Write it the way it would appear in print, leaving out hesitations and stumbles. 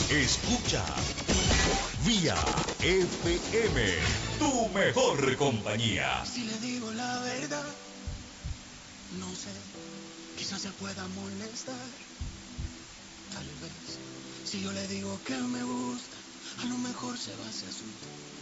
Escucha Vía FM, tu mejor compañía. Si le digo la verdad, no sé, quizás se pueda molestar. Tal vez, si yo le digo que me gusta, a lo mejor se va a asustar.